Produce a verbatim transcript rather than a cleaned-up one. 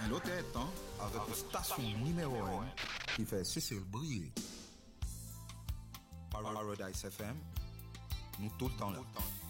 L'autre temps, avec une station numéro un qui fait Cécile briller. Paradise F M, nous tout le temps là.